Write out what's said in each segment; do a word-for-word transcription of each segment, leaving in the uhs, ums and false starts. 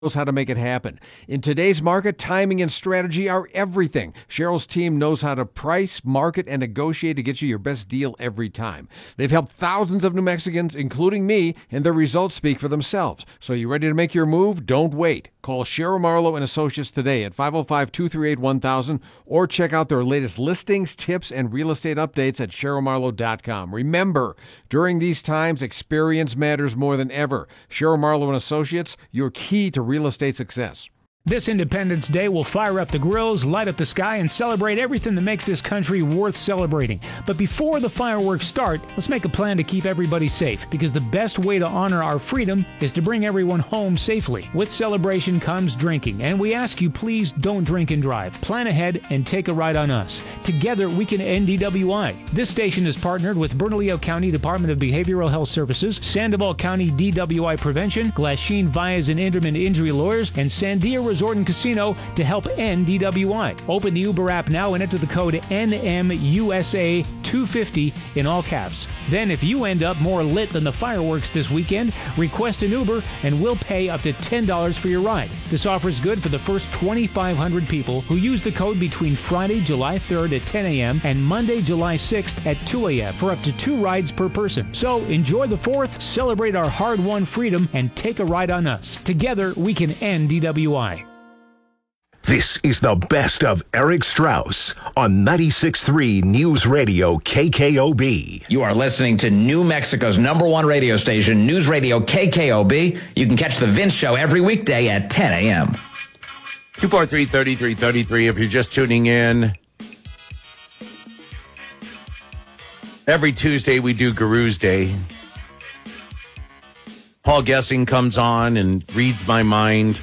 knows how to make it happen. In today's market, timing and strategy are everything. Cheryl's team knows how to price, market, and negotiate to get you your best deal every time. They've helped thousands of New Mexicans, including me, and their results speak for themselves. So you ready to make your move? Don't wait. Call Cheryl Marlowe and Associates today at five oh five, two three eight, one thousand or check out their latest listings, tips, and real estate updates at cheryl marlowe dot com. Remember, during these times, experience matters more than ever. Cheryl Marlowe and Associates, your key to real estate success. This Independence Day, we'll fire up the grills, light up the sky, and celebrate everything that makes this country worth celebrating. But before the fireworks start, let's make a plan to keep everybody safe, because the best way to honor our freedom is to bring everyone home safely. With celebration comes drinking, and we ask you, please don't drink and drive. Plan ahead and take a ride on us. Together, we can end D W I. This station is partnered with Bernalillo County Department of Behavioral Health Services, Sandoval County D W I Prevention, Glasheen Vias and Inderman Injury Lawyers, and Sandia Resort and Casino to help end D W I. Open the Uber app now and enter the code N M U S A two fifty in all caps. Then if you end up more lit than the fireworks this weekend, request an Uber and we'll pay up to ten dollars for your ride. This offer is good for the first twenty-five hundred people who use the code between Friday, July third at ten a.m. and Monday, July sixth at two a.m. for up to two rides per person. So enjoy the fourth, celebrate our hard-won freedom, and take a ride on us. Together, we can end D W I. This is the best of Eric Strauss on ninety-six point three News Radio K K O B. You are listening to New Mexico's number one radio station, News Radio K K O B. You can catch The Vince Show every weekday at ten a.m. two four three, three three three three if you're just tuning in. Every Tuesday we do Guru's Day. Paul Gessing comes on and reads my mind,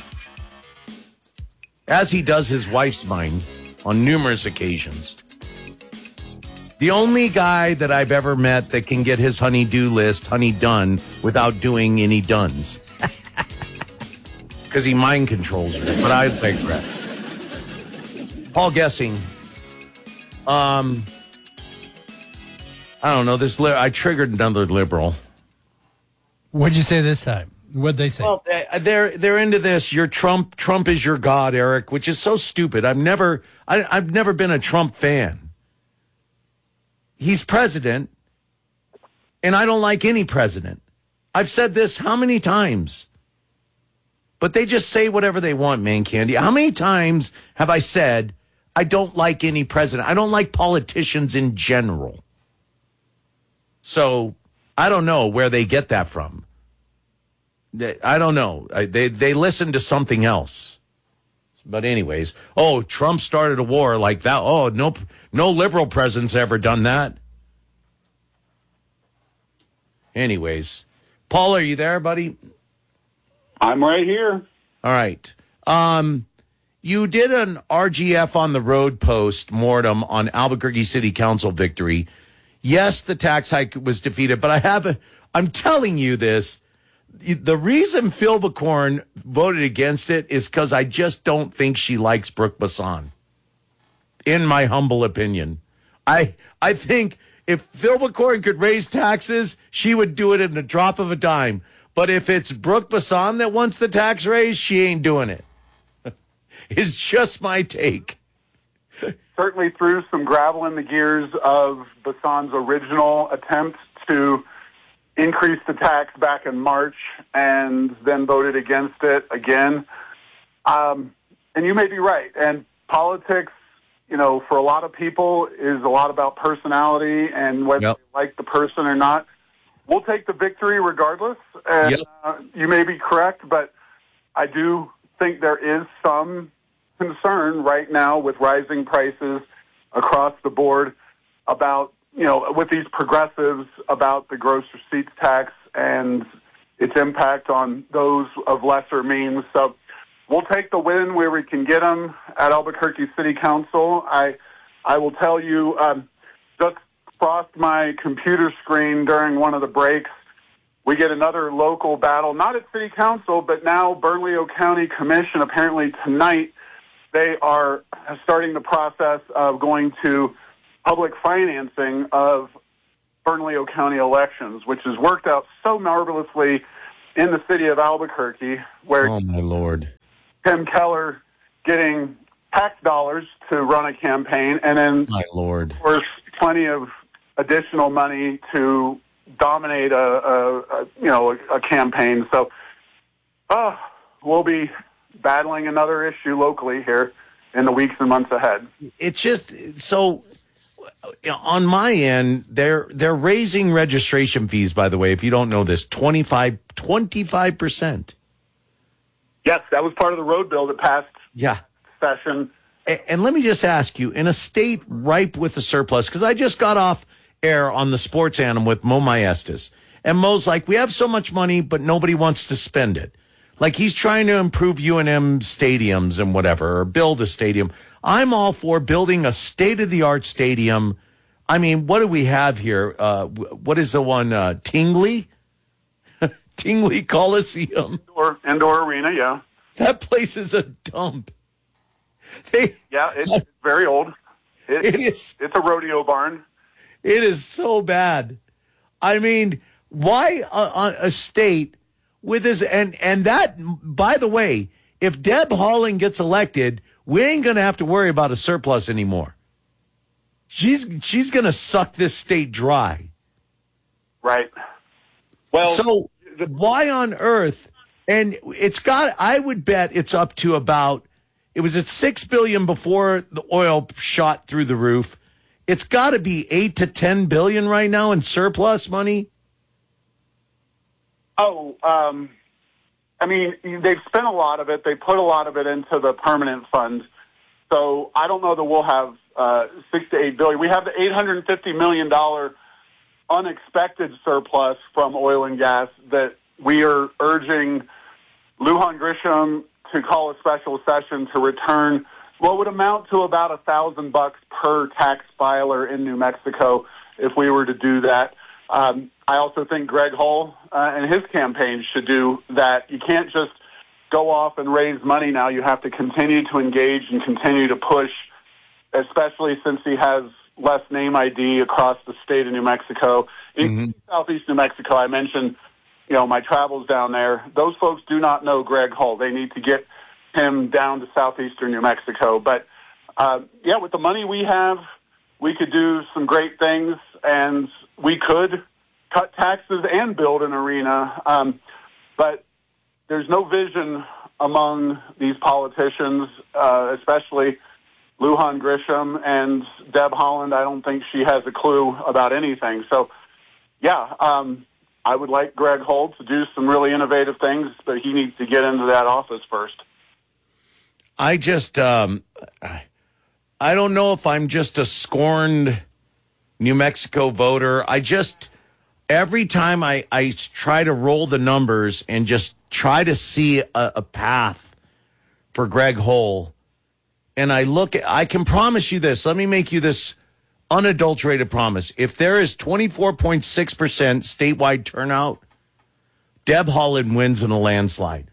as he does his wife's mind on numerous occasions. The only guy that I've ever met that can get his honey-do list honey done without doing any dones. Because he mind controls her, but I digress. Paul Gessing. Um, I don't know, this. Li- I triggered another liberal. What'd you say this time? What'd they say? Well, they're they're into this. Your Trump, Trump is your god, Eric, which is so stupid. I've never, I, I've never been a Trump fan. He's president, and I don't like any president. I've said this how many times? But they just say whatever they want, man, Candy. How many times have I said I don't like any president? I don't like politicians in general. So I don't know where they get that from. I don't know. They they listen to something else. But anyways, oh, Trump started a war like that. Oh, no, no liberal president's ever done that. Anyways, Paul, are you there, buddy? I'm right here. All right. Um, you did an R G F on the road post mortem on Albuquerque City Council victory. Yes, the tax hike was defeated, but I have a, I'm telling you this. The reason Phil Bacorn voted against it is because I just don't think she likes Brooke Bassan. In my humble opinion, I I think if Phil Bacorn could raise taxes, she would do it in a drop of a dime. But if it's Brooke Bassan that wants the tax raise, she ain't doing it. It's just my take. Certainly threw some gravel in the gears of Bassan's original attempt to increased the tax back in March and then voted against it again. Um, and you may be right. And politics, you know, for a lot of people is a lot about personality and whether yep. they like the person or not. We'll take the victory regardless. And yep. uh, you may be correct, but I do think there is some concern right now with rising prices across the board about, you know, with these progressives about the gross receipts tax and its impact on those of lesser means. So we'll take the win where we can get them at Albuquerque City Council. I I will tell you, um, just crossed my computer screen during one of the breaks. We get another local battle, not at City Council, but now Bernalillo County Commission. Apparently tonight they are starting the process of going to public financing of Bernalillo County elections, which has worked out so marvelously in the city of Albuquerque, where Oh, my Lord. Tim Keller getting tax dollars to run a campaign, and then, My Lord. of course, plenty of additional money to dominate a, a, a you know a, a campaign. So, uh, we'll be battling another issue locally here in the weeks and months ahead. It's just so on my end, they're they're raising registration fees, by the way, if you don't know this, twenty-five percent. Yes, that was part of the road bill that passed Yeah. session. And, and let me just ask you, in a state ripe with a surplus, because I just got off air on the Sports Animal with Mo Maestas, and Mo's like, we have so much money, but nobody wants to spend it. Like, he's trying to improve U N M stadiums and whatever, or build a stadium. I'm all for building a state-of-the-art stadium. I mean, what do we have here? Uh, what is the one? Uh, Tingley? Tingley Coliseum. Indoor, indoor arena, yeah. That place is a dump. They, Yeah, it's, it's very old. It, It is. It's a rodeo barn. It is so bad. I mean, why a, a state with this? And, and that, by the way, if Deb Haaland gets elected, we ain't going to have to worry about a surplus anymore. She's she's going to suck this state dry. Right. Well, So why on earth? And it's got, I would bet it's up to about, it was at six billion before the oil shot through the roof. It's got to be eight to ten billion right now in surplus money. oh, um, I mean, they've spent a lot of it. They put a lot of it into the permanent fund. So I don't know that we'll have uh, six to eight billion. We have the eight hundred fifty million dollars unexpected surplus from oil and gas that we are urging Lujan Grisham to call a special session to return what would amount to about a thousand bucks per tax filer in New Mexico if we were to do that. Um, I also think Greg Hull uh, and his campaign should do that. You can't just go off and raise money now. You have to continue to engage and continue to push, especially since he has less name I D across the state of New Mexico. In Mm-hmm. southeast New Mexico, I mentioned, you know, my travels down there. Those folks do not know Greg Hull. They need to get him down to southeastern New Mexico. But, uh, yeah, with the money we have, we could do some great things, and we could cut taxes and build an arena. Um, but there's no vision among these politicians, uh, especially Lujan Grisham and Deb Haaland. I don't think she has a clue about anything. So, yeah, um, I would like Greg Hull to do some really innovative things, but he needs to get into that office first. I just, um, I don't know if I'm just a scorned New Mexico voter. I just, every time I, I try to roll the numbers and just try to see a, a path for Greg Hull, and I look at, I can promise you this. Let me make you this unadulterated promise. If there is twenty-four point six percent statewide turnout, Deb Haaland wins in a landslide.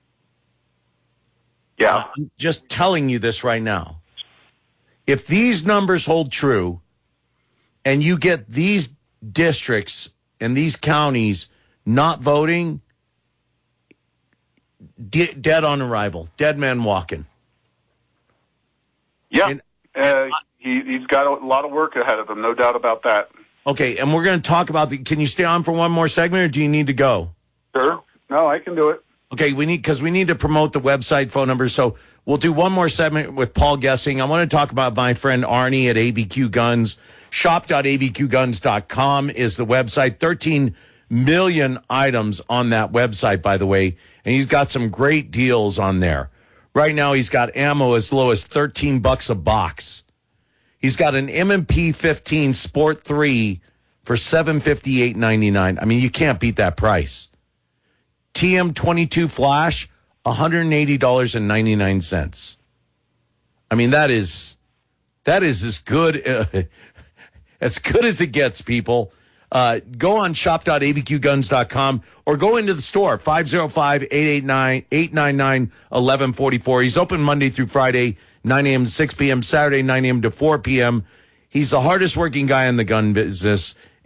Yeah. I'm just telling you this right now. If these numbers hold true and you get these districts and these counties not voting, de- dead on arrival, dead man walking. Yeah. And- uh, he, he's got a lot of work ahead of him, no doubt about that. Okay, and we're going to talk about the. Can you stay on for one more segment, or do you need to go? Sure. No, I can do it. Okay, we need because we need to promote the website phone numbers. So we'll do one more segment with Paul Gessing. I want to talk about my friend Arnie at A B Q Guns. shop dot a b q guns dot com is the website. thirteen million items on that website, by the way, and he's got some great deals on there. Right now, he's got ammo as low as thirteen bucks a box. He's got an M and P fifteen Sport three for seven fifty-eight ninety-nine. I mean, you can't beat that price. T M twenty-two Flash, one hundred eighty dollars and ninety-nine cents. I mean, that is that is as good uh, as good as it gets, people. Uh, go on shop dot a b q guns dot com or go into the store, five oh five, eight eight nine, eight nine nine, one one four four. He's open Monday through Friday, nine a.m. to six p.m., Saturday, nine a.m. to four p.m. He's the hardest working guy in the gun business.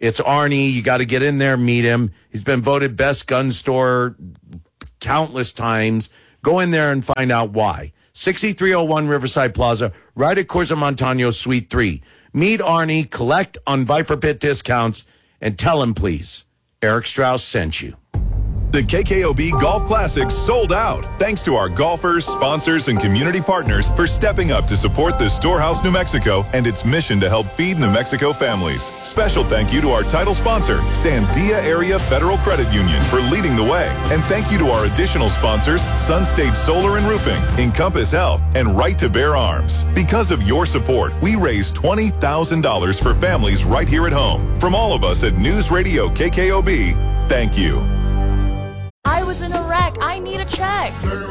It's Arnie. You got to get in there, meet him. He's been voted best gun store countless times. Go in there and find out why. sixty-three oh one Riverside Plaza, right at Corso Montano, Suite three. Meet Arnie, collect on Viper Pit discounts, and tell him, please, Eric Strauss sent you. The K K O B Golf Classic sold out. Thanks to our golfers, sponsors, and community partners for stepping up to support the Storehouse New Mexico and its mission to help feed New Mexico families. Special thank you to our title sponsor, Sandia Area Federal Credit Union, for leading the way. And thank you to our additional sponsors, Sun State Solar and Roofing, Encompass Health, and Right to Bear Arms. Because of your support, we raised twenty thousand dollars for families right here at home. From all of us at News Radio K K O B, thank you. I was in a wreck. I need a check.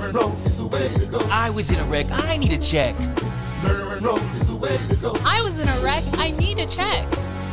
I was in a wreck. I need a check. I was in a wreck. I need a check.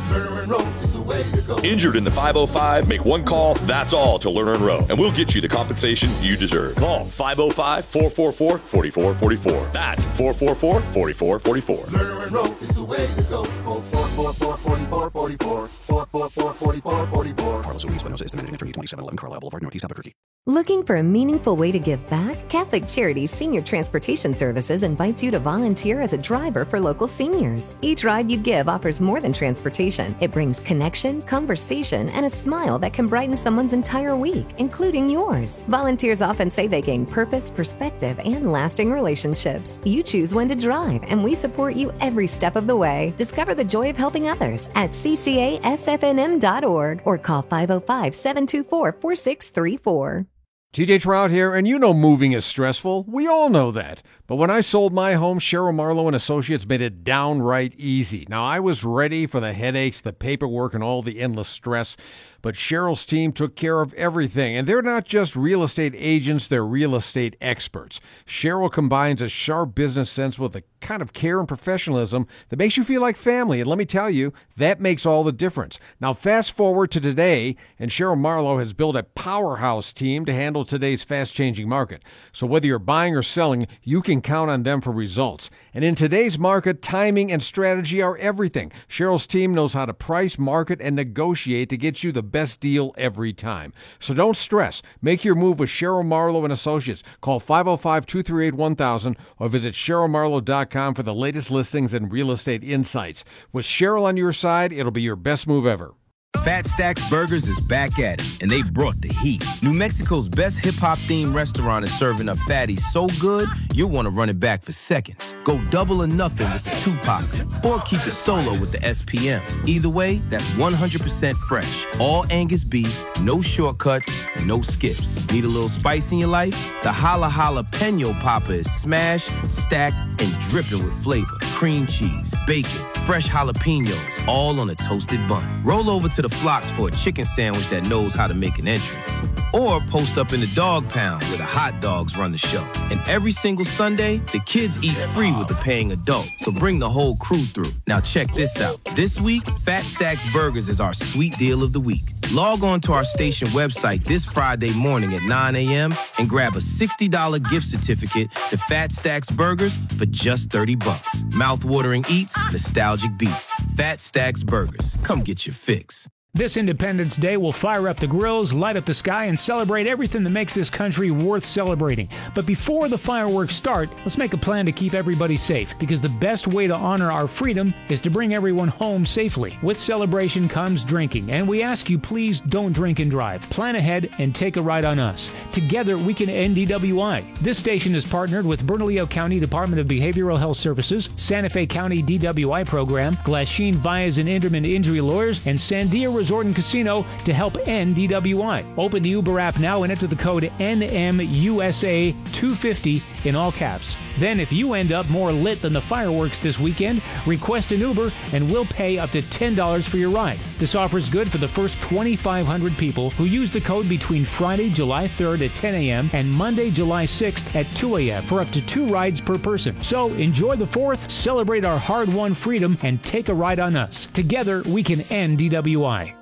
Injured in the five oh five? Make one call, that's all, to Lerner and Rowe, and we'll get you the compensation you deserve. Call five oh five, four four four, four four four four. That's four four four, four four four four. Lerner and Rowe is the way to go. four four four, four four four four. four four four, four four four four. Carlos Ruiz Espinosa is the managing attorney, twenty-seven eleven Carlisle Boulevard, Northeast Albuquerque. Looking for a meaningful way to give back? Catholic Charities Senior Transportation Services invites you to volunteer as a driver for local seniors. Each ride you give offers more than transportation. It brings connection, conversation, and a smile that can brighten someone's entire week, including yours. Volunteers often say they gain purpose, perspective, and lasting relationships. You choose when to drive, and we support you every step of the way. Discover the joy of helping others at c c a s f n m dot org or call five oh five, seven two four, four six three four. T J Trout here, and you know moving is stressful. We all know that. But when I sold my home, Cheryl Marlowe and Associates made it downright easy. Now, I was ready for the headaches, the paperwork, and all the endless stress, but Cheryl's team took care of everything. And they're not just real estate agents, they're real estate experts. Cheryl combines a sharp business sense with a kind of care and professionalism that makes you feel like family. And let me tell you, that makes all the difference. Now, fast forward to today, and Cheryl Marlowe has built a powerhouse team to handle today's fast-changing market. So whether you're buying or selling, you can count on them for results. And in today's market, timing and strategy are everything. Cheryl's team knows how to price, market, and negotiate to get you the best deal every time. So don't stress. Make your move with Cheryl Marlowe and Associates. Call five oh five, two three eight, one thousand or visit cheryl marlowe dot com for the latest listings and real estate insights. With Cheryl on your side, it'll be your best move ever. Fat Stacks Burgers is back at it, and they brought the heat. New Mexico's best hip-hop themed restaurant is serving up fatties so good, you'll want to run it back for seconds. Go double or nothing with the Tupac, or keep it solo with the S P M. Either way, that's one hundred percent fresh. All Angus beef, no shortcuts, no skips. Need a little spice in your life? The Hala Jalapeno Popper is smashed, stacked, and dripping with flavor. Cream cheese, bacon, fresh jalapenos, all on a toasted bun. Roll over to the Flocks for a chicken sandwich that knows how to make an entrance. Or post up in the dog pound where the hot dogs run the show. And every single Sunday, the kids eat free with the paying adult. So bring the whole crew through. Now check this out. This week, Fat Stacks Burgers is our sweet deal of the week. Log on to our station website this Friday morning at nine a.m. and grab a sixty dollars gift certificate to Fat Stacks Burgers for just thirty bucks. Mouth-watering eats, nostalgic beats. Fat Stacks Burgers. Come get your fix. This Independence Day will fire up the grills, light up the sky, and celebrate everything that makes this country worth celebrating. But before the fireworks start, let's make a plan to keep everybody safe, because the best way to honor our freedom is to bring everyone home safely. With celebration comes drinking, and we ask you, please don't drink and drive. Plan ahead and take a ride on us. Together, we can end D W I. This station is partnered with Bernalillo County Department of Behavioral Health Services, Santa Fe County D W I Program, Glasheen Vyas and Inderman Injury Lawyers, and Sandia Resort and Casino to help end D W I. Open the Uber app now and enter the code N M U S A two fifty in all caps. Then if you end up more lit than the fireworks this weekend, request an Uber and we'll pay up to ten dollars for your ride. This offer is good for the first twenty-five hundred people who use the code between Friday, July third at ten a.m. and Monday, July sixth at two a.m. for up to two rides per person. So enjoy the fourth, celebrate our hard-won freedom, and take a ride on us. Together, we can end D W I.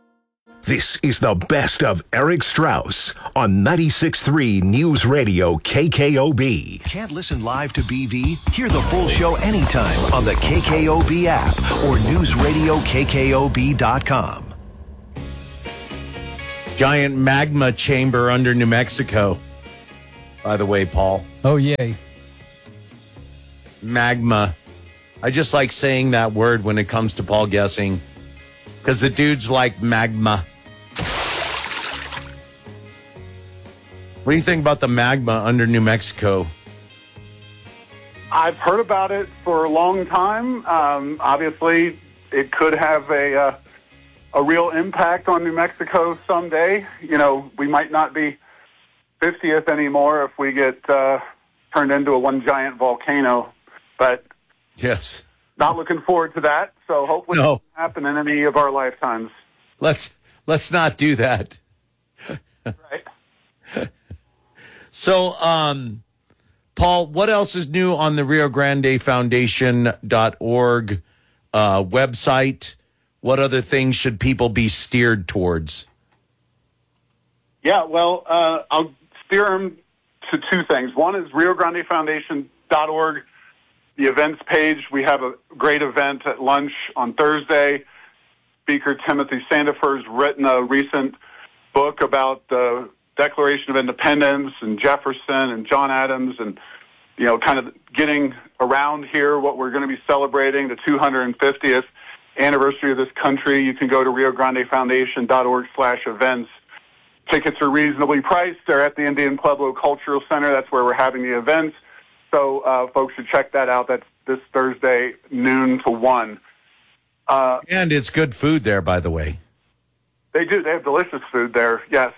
This is the best of Eric Strauss on ninety-six point three News Radio K K O B. Can't listen live to B V? Hear the full show anytime on the K K O B app or news radio K K O B dot com. Giant magma chamber under New Mexico. By the way, Paul. Oh, yay. Magma. I just like saying that word when it comes to Paul Gessing. Because the dude's like magma. What do you think about the magma under New Mexico? I've heard about it for a long time. Um, obviously, it could have a uh, a real impact on New Mexico someday. You know, we might not be fiftieth anymore if we get uh, turned into a one giant volcano. But yes, not looking forward to that. So hopefully, no. it won't happen in any of our lifetimes. Let's let's not do that. Right. So, um, Paul, what else is new on the Rio Grande Foundation dot org uh, website? What other things should people be steered towards? Yeah, well, uh, I'll steer them to two things. One is Rio Grande Foundation dot org, the events page. We have a great event at lunch on Thursday. Speaker Timothy Sandifer's written a recent book about the Declaration of Independence and Jefferson and John Adams and, you know, kind of getting around here what we're going to be celebrating, the two hundred fiftieth anniversary of this country. You can go to Rio Grande Foundation dot org slash events. Tickets are reasonably priced. They're at the Indian Pueblo Cultural Center. That's where we're having the events. So uh, folks should check that out. That's this Thursday, noon to one. Uh, and it's good food there, by the way. They do. They have delicious food there, yes.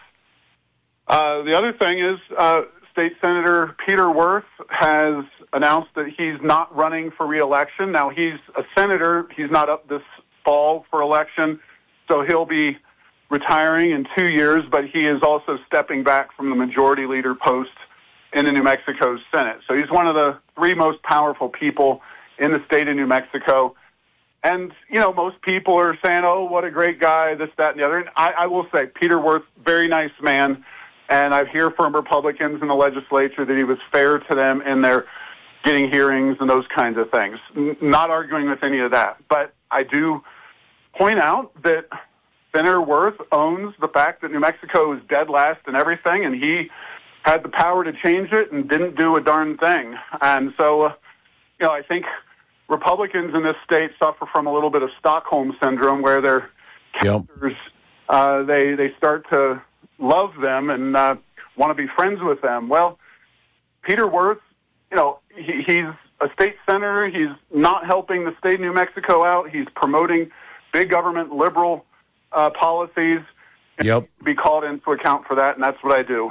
Uh, the other thing is uh, State Senator Peter Wirth has announced that he's not running for re-election. Now, he's a senator. He's not up this fall for election, so he'll be retiring in two years, but he is also stepping back from the majority leader post in the New Mexico Senate. So he's one of the three most powerful people in the state of New Mexico. And, you know, most people are saying, oh, what a great guy, this, that, and the other. And I, I will say, Peter Wirth, very nice man. And I hear from Republicans in the legislature that he was fair to them in their getting hearings and those kinds of things. N- not arguing with any of that. But I do point out that Senator Wirth owns the fact that New Mexico is dead last in everything, and he had the power to change it and didn't do a darn thing. And so, uh, you know, I think Republicans in this state suffer from a little bit of Stockholm syndrome where their characters, yep. uh, they, they start to love them and uh, want to be friends with them. Well, Peter Wirth, you know, he, he's a state senator. He's not helping the state of New Mexico out. He's promoting big government liberal uh, policies. And yep. he be called into account for that, and that's what I do.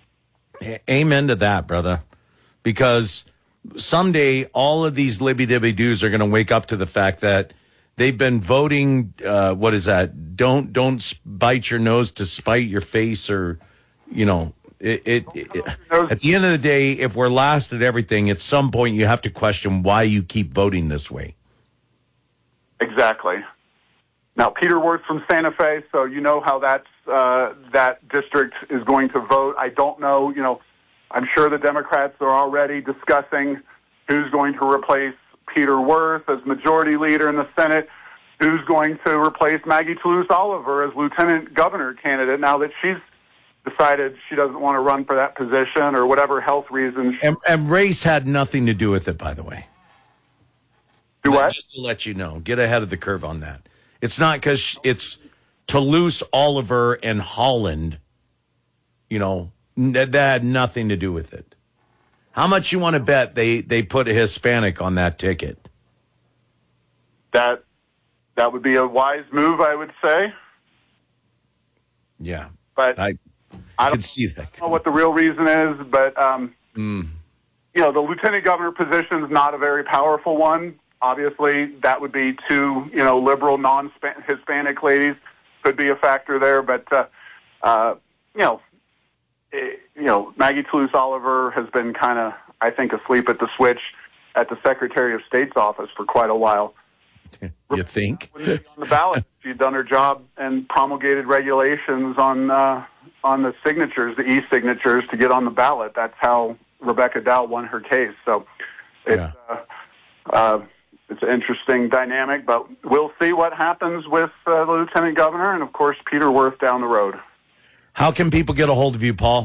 Amen to that, brother. Because someday all of these libby-dibby-doos are going to wake up to the fact that they've been voting, uh, what is that? Don't don't bite your nose to spite your face, or, you know, it, it, it, at the end of the day, if we're last at everything, at some point you have to question why you keep voting this way. Exactly. Now, Peter Wirth from Santa Fe, so you know how that's, uh, that district is going to vote. I don't know, you know, I'm sure the Democrats are already discussing who's going to replace Peter Wirth as majority leader in the Senate, who's going to replace Maggie Toulouse Oliver as lieutenant governor candidate now that she's decided she doesn't want to run for that position or whatever health reasons. And, and race had nothing to do with it, by the way. Do what? Just to let you know, get ahead of the curve on that. It's not because it's Toulouse Oliver and Holland, you know, that, that had nothing to do with it. How much you want to bet they, they put a Hispanic on that ticket? That that would be a wise move, I would say. Yeah, but I, I could see that. I don't know what the real reason is, but um, mm. you know, the lieutenant governor position is not a very powerful one. Obviously, that would be two, you know, liberal, non-Hispanic ladies could be a factor there. But, uh, uh, you know, it, you know, Maggie Toulouse Oliver has been kind of, I think, asleep at the switch at the Secretary of State's office for quite a while. You think? Wouldn't be on the ballot. She'd done her job and promulgated regulations on uh, on the signatures, the e-signatures, to get on the ballot. That's how Rebecca Dow won her case. So it's... Yeah. Uh, uh, It's an interesting dynamic, but we'll see what happens with uh, the lieutenant governor and, of course, Peter Wirth down the road. How can people get a hold of you, Paul?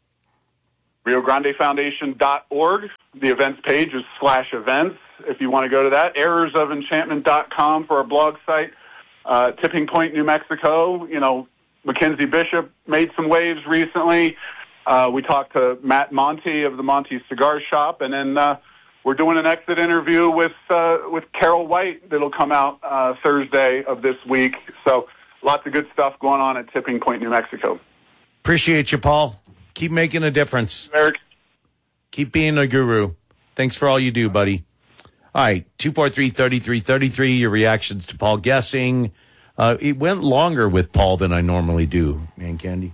Rio Grande Foundation dot org. The events page is slash events if you want to go to that. errors of enchantment dot com for our blog site. Uh, Tipping Point, New Mexico. You know, Mackenzie Bishop made some waves recently. Uh, we talked to Matt Monty of the Monty Cigar Shop, and then uh, we're doing an exit interview with uh, with Carol White that'll come out uh, Thursday of this week. So lots of good stuff going on at Tipping Point, New Mexico. Appreciate you, Paul. Keep making a difference. Eric. Keep being a guru. Thanks for all you do, buddy. All right, two four three, three three three three, your reactions to Paul guessing. Uh, it went longer with Paul than I normally do, Man Candy.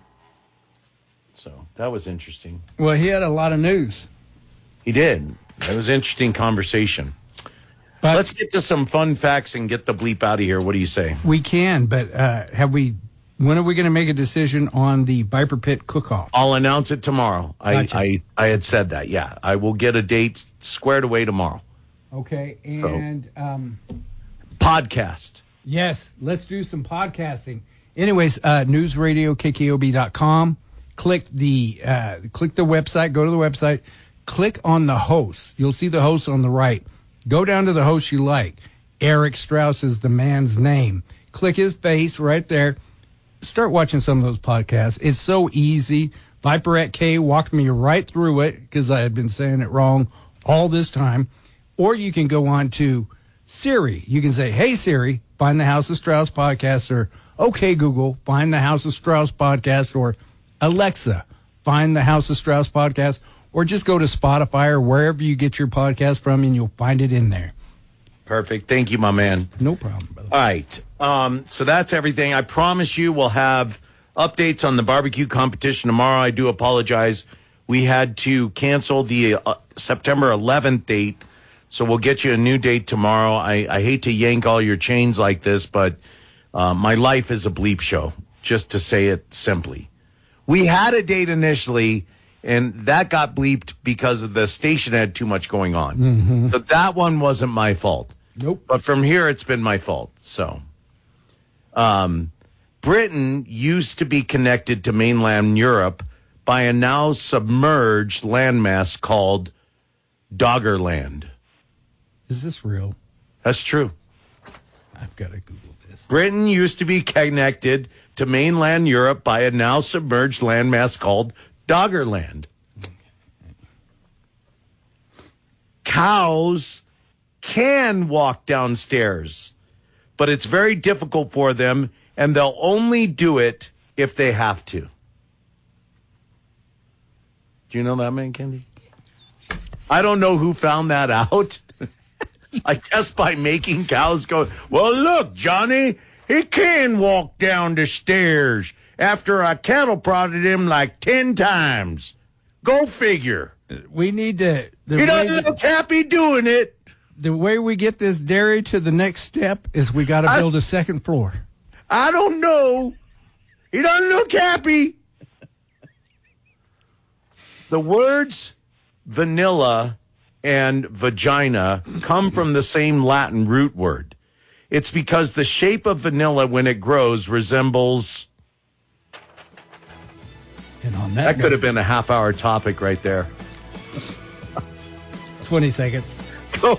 So that was interesting. Well, he had a lot of news. He did. It was an interesting conversation. But let's get to some fun facts and get the bleep out of here. What do you say? We can, but uh, have we... When are we going to make a decision on the Viper Pit cook-off? I'll announce it tomorrow. Gotcha. I, I I had said that, yeah. I will get a date squared away tomorrow. Okay, and... So, um, podcast. Yes, let's do some podcasting. Anyways, uh, news radio K K O B dot com. Click the, uh, click the website, go to the website, click on the host. You'll see the host on the right. Go down to the host you like. Eric Strauss is the man's name. Click his face right there. Start watching some of those podcasts. It's so easy. Viperette K walked me right through it because I had been saying it wrong all this time. Or you can go on to Siri. You can say, hey, Siri, find the House of Strauss podcast, or okay, Google, find the House of Strauss podcast, or Alexa, find the House of Strauss podcast, or just go to Spotify or wherever you get your podcast from and you'll find it in there. Perfect. Thank you, my man. No problem, brother. All right. Um, so that's everything. I promise you we'll have updates on the barbecue competition tomorrow. I do apologize. We had to cancel the uh, September eleventh date, so we'll get you a new date tomorrow. I, I hate to yank all your chains like this, but uh, my life is a bleep show, just to say it simply. We had a date initially, and that got bleeped because of the station had too much going on. Mm-hmm. So that one wasn't my fault. Nope. But from here, it's been my fault. So, um, Britain used to be connected to mainland Europe by a now submerged landmass called Doggerland. Is this real? That's true. I've got to Google this. Britain used to be connected to mainland Europe by a now submerged landmass called Doggerland. Okay. Cows can walk downstairs, but it's very difficult for them, and they'll only do it if they have to. Do you know that, Man Candy? I don't know who found that out. I guess by making cows go, well, look, Johnny, he can walk down the stairs after I cattle prodded him like ten times. Go figure. We need to... He doesn't look happy doing it. The way we get this dairy to the next step is we got to build a second floor. I don't know. He doesn't look happy. The words vanilla and vagina come from the same Latin root word. It's because the shape of vanilla when it grows resembles... And on that, that could have been a half-hour topic right there. twenty seconds. Go.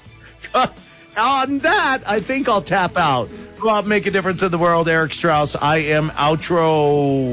On that, I think I'll tap out. Go out and make a difference in the world. Eric Strauss, I am outro.